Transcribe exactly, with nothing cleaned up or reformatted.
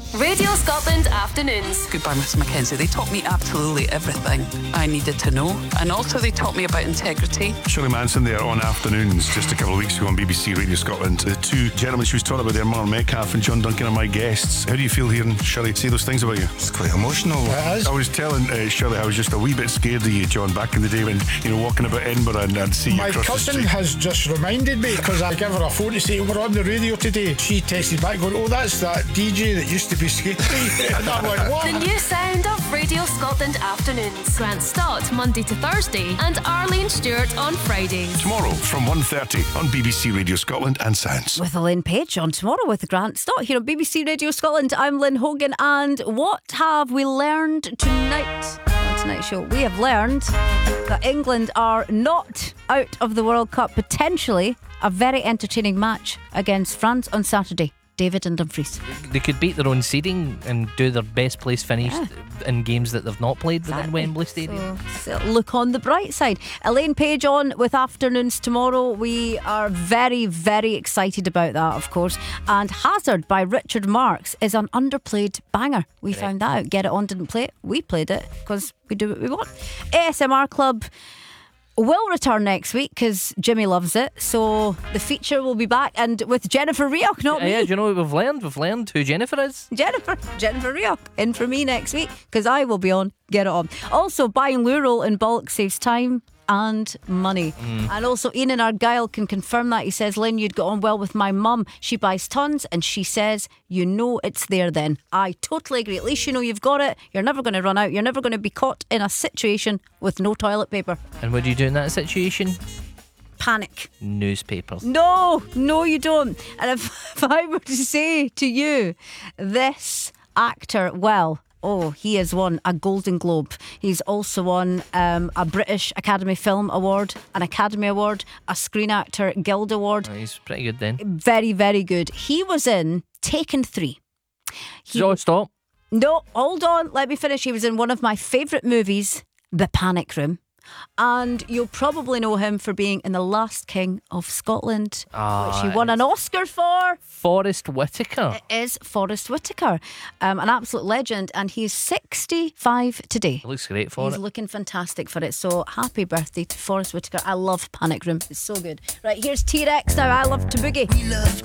Radio Scotland Afternoons. Goodbye, Miss Mackenzie. They taught me absolutely everything I needed to know, and also they taught me about integrity. Shirley Manson there on Afternoons just a couple of weeks ago on B B C Radio Scotland. The two gentlemen she was talking about there, Mark Metcalf and John Duncan, are my guests. How do you feel hearing Shirley say those things about you? It's quite emotional. It is. I was telling uh, Shirley I was just a wee bit scared of you, John, back in the day when, you know, walking about Edinburgh and I'd see you My across the cousin street. has just reminded me, because I gave her a phone to say we're on the radio today. She texted back going, oh, that's that D J that used to be skating. And I went, what? The new sound of Radio Scotland Afternoons. Grant Stott Monday to Thursday and Arlene Stewart on Fridays. Tomorrow from one thirty on B B C Radio Scotland and Sounds. With Elaine Page on Tomorrow with Grant Stott here on B B C Radio Scotland. I'm Lynn Hogan, and what have we learned tonight on tonight's show? We have learned that England are not out of the World Cup. Potentially a very entertaining match against France on Saturday. David and Dumfries. They could beat their own seeding and do their best place finish Yeah. in games that they've not played within Exactly. Wembley Stadium. So, so look on the bright side. Elaine Page on with Afternoons tomorrow. We are very, very excited about that, of course. And Hazard by Richard Marx is an underplayed banger. We Correct. found that out. Get It On didn't play it. We played it because we do what we want. A S M R Club will return next week because Jimmy loves it. So the feature will be back, and with Jennifer Rioch, not Yeah, me. yeah, do you know what we've learned? We've learned who Jennifer is. Jennifer, Jennifer Rioch, in for me next week because I will be on Get It On. Also, buying Lural in bulk saves time and money. Mm. And also, Ian and Argyle can confirm that. He says, Lynn, you'd got on well with my mum. She buys tons and she says, you know it's there then. I totally agree. At least you know you've got it. You're never going to run out. You're never going to be caught in a situation with no toilet paper. And what do you do in that situation? Panic. Newspapers. No, no, you don't. And if, if I were to say to you, this actor, well, oh, he has won a Golden Globe. He's also won um, a British Academy Film Award, an Academy Award, a Screen Actor Guild Award. Oh, he's pretty good then. Very, very good. He was in Taken three. He, So stop. no, hold on, let me finish. He was in one of my favourite movies, The Panic Room. And you'll probably know him for being in The Last King of Scotland, Ah, which he won an Oscar for. Forrest Whitaker. It is Forrest Whitaker, um, an absolute legend, and he's sixty-five today. It looks great for He's it. looking fantastic for it. So happy birthday to Forrest Whitaker. I love Panic Room. It's so good. Right, here's T-Rex now. I love to boogie. We love